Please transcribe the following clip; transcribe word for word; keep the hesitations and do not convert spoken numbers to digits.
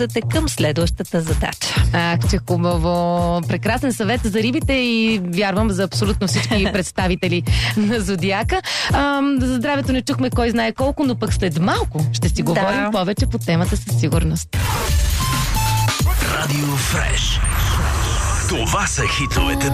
препращате към следващата задача. Ах, че хубаво. Прекрасен съвет за рибите и вярвам за абсолютно всички представители на Зодиака. А, за здравето не чухме кой знае колко, но пък след малко ще си говорим Да. повече по темата със сигурност. Радио Фреш. Това са хитовете